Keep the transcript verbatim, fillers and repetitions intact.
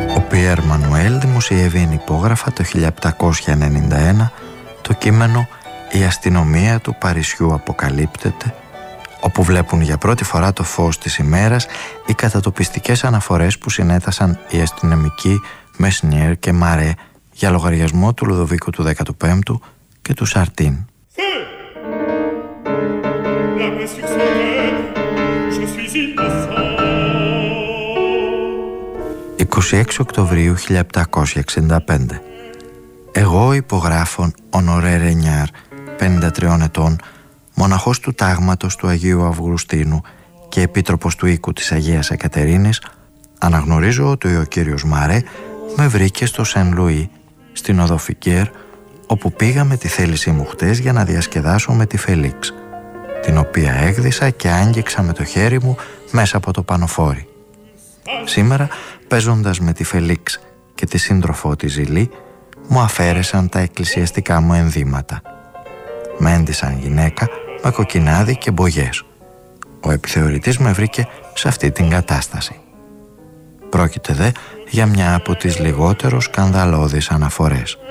Ο Πιέρ Μανουέλ δημοσιεύει εν υπόγραφα το χίλια επτακόσια ενενήντα ένα το κείμενο «Η αστυνομία του Παρισιού αποκαλύπτεται», όπου βλέπουν για πρώτη φορά το φως της ημέρας οι κατατοπιστικές αναφορές που συνέτασαν οι αστυνομικοί Μεσνιέρ και Μαρέ για λογαριασμό του Λουδοβίκου του δέκατου πέμπτου και του Σαρτίν. είκοσι έξι Οκτωβρίου χίλια επτακόσια εξήντα πέντε. Εγώ υπογράφων Ονορέ Ρενιάρ, πενήντα τριών ετών, μοναχός του τάγματος του Αγίου Αυγουστίνου και επίτροπος του οίκου της Αγίας Εκατερίνης, αναγνωρίζω ότι ο κύριος Μαρέ με βρήκε στο Σεν Λουί, στην οδό Φιγκέρ, όπου πήγα με τη θέλησή μου χτες για να διασκεδάσω με τη Φελίξ, την οποία έγδυσα και άγγιξα με το χέρι μου μέσα από το πανοφόρι. Σήμερα, παίζοντας με τη Φελίξ και τη σύντροφό τη Ζηλή, μου αφαίρεσαν τα εκκλησιαστικά μου ενδύματα. Με έντυσαν γυναίκα με κοκκινάδι και μπογιές. Ο επιθεωρητής με βρήκε σε αυτή την κατάσταση. Πρόκειται δε για μια από τις λιγότερο σκανδαλώδεις αναφορές.